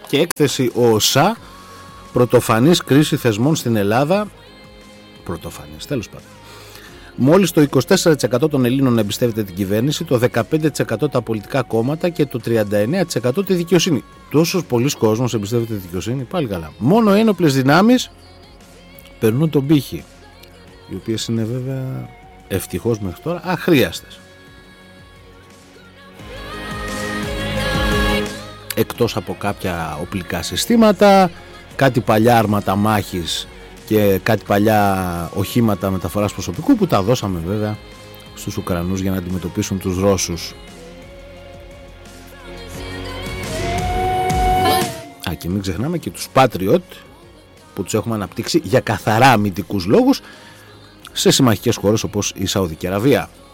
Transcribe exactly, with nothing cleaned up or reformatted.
Και έκθεση ΟΣΑ, πρωτοφανής κρίση θεσμών στην Ελλάδα. Πρωτοφανής, τέλος πάντων. Μόλις το είκοσι τέσσερα τοις εκατό των Ελλήνων εμπιστεύεται την κυβέρνηση, το δεκαπέντε τοις εκατό τα πολιτικά κόμματα και το τριάντα εννέα τοις εκατό τη δικαιοσύνη. Τόσος πολλής κόσμος εμπιστεύεται τη δικαιοσύνη, πάλι καλά. Μόνο ένοπλες δυνάμεις περνούν τον πύχη, οι οποίες είναι βέβαια ευτυχώς μέχρι τώρα αχρίαστες. Εκτός από κάποια οπλικά συστήματα, κάτι παλιά άρματα μάχης και κάτι παλιά οχήματα μεταφοράς προσωπικού που τα δώσαμε βέβαια στους Ουκρανούς για να αντιμετωπίσουν τους Ρώσους. Α, και μην ξεχνάμε και τους Patriot που τους έχουμε αναπτύξει για καθαρά αμυντικούς λόγους σε συμμαχικές χώρες όπως η Σαουδική Αραβία.